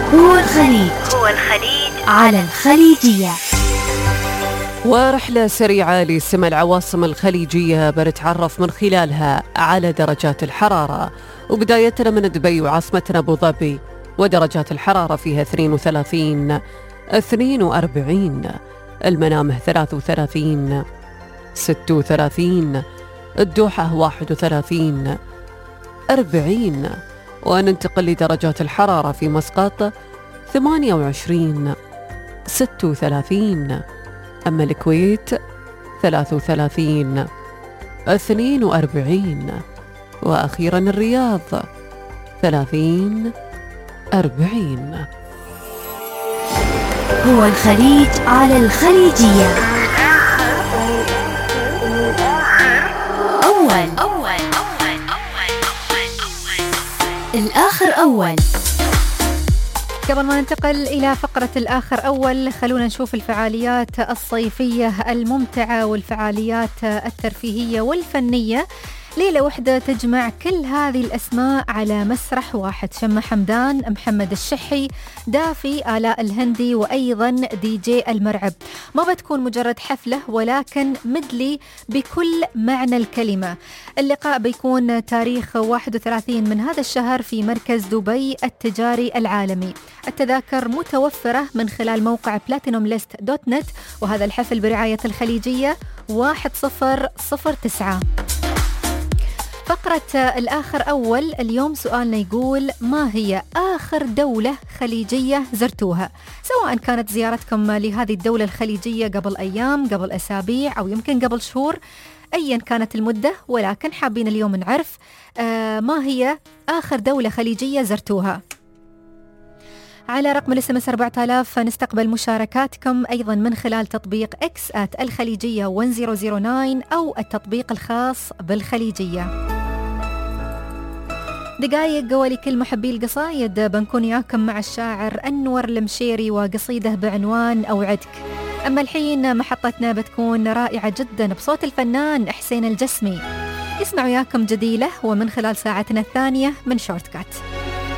هو الخليج على الخليجية. ورحلة سريعة لسمى العواصم الخليجية بنتعرف من خلالها على درجات الحرارة، وبدايتنا من دبي وعاصمتنا أبو ظبي، ودرجات الحرارة فيها 32 42، المنامه 33 36، الدوحة 31 40، وننتقل لدرجات الحرارة في مسقط 28 36، أما الكويت 33 42، وأخيرا الرياض 30 40. هو الخليج على الخليجية. الآخر أول. قبل ما ننتقل إلى فقرة الآخر أول، خلونا نشوف الفعاليات الصيفية الممتعة والفعاليات الترفيهية والفنية. ليلة واحدة تجمع كل هذه الأسماء على مسرح واحد: شمة حمدان، محمد الشحي، دافي، آلاء الهندي، وأيضا دي جي المرعب. ما بتكون مجرد حفلة ولكن مدلي بكل معنى الكلمة. اللقاء بيكون تاريخ 31 من هذا الشهر في مركز دبي التجاري العالمي. التذاكر متوفرة من خلال موقع platinumlist.net، وهذا الحفل برعاية الخليجية 1009. فقرة الآخر أول اليوم سؤالنا يقول: ما هي آخر دولة خليجية زرتوها؟ سواء كانت زيارتكم لهذه الدولة الخليجية قبل أيام، قبل أسابيع، أو يمكن قبل شهور، أيا كانت المدة، ولكن حابين اليوم نعرف ما هي آخر دولة خليجية زرتوها. على رقم الSMS 4000 نستقبل مشاركاتكم أيضا من خلال تطبيق X @الخليجية 1009 أو التطبيق الخاص بالخليجية. دقايق ولكل محبي القصايد بنكون ياكم مع الشاعر أنور المشيري وقصيده بعنوان أوعدك. أما الحين محطتنا بتكون رائعة جدا بصوت الفنان حسين الجسمي. اسمعوا ياكم جديلة ومن خلال ساعتنا الثانية من شورت كات.